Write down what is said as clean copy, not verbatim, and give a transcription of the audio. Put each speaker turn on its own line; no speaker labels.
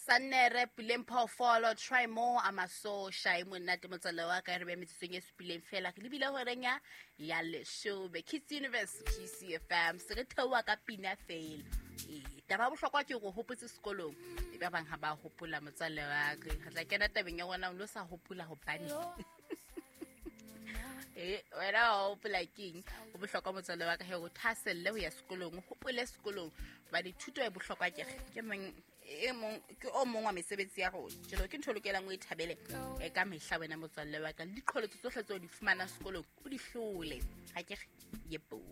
Sanere pileng phaofolo try more amaso shy monate motswalle wa ka re be metseng e supileng fela ke lebile ho renya ya leshobe Kids Universe PCFM se re thewa ka pina fela taba bohlokwa ke go hopotse sekolong e ba bang ha ba hopola motswalle wa ka ha tla kena tabeng ya gona o lo sa hopola ho bane wena o hopola king o bohlokwa motswalle wa ka he go thaselle ho ya sekolong o hopole sekolong ba dithuto e bohlokwa ke ke o mong wa mesebetsi ya rona jelo ke ntho lokelang o ithabele ka mehla wena motswalle wa ka le diqholotso tsohle tseo di fumana sekolong o di hlole ha ke yepo